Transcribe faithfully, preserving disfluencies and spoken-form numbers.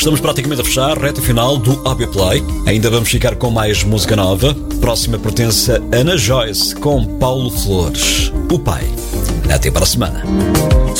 Estamos praticamente a fechar, reta final do A B Play. Ainda vamos ficar com mais música nova. Próxima pertence a Ana Joyce com Paulo Flores, o pai. Até para a semana.